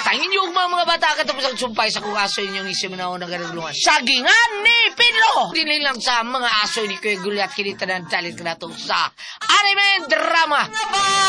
Tangin niyo mga bata katapos ang sumpay sa kung aso inyong isim na unang ganagulungan. Sagingan ni Pinlo! Dili lang sa mga aso ni Kuya Gulyat kinita ng talit ka na sa anime drama.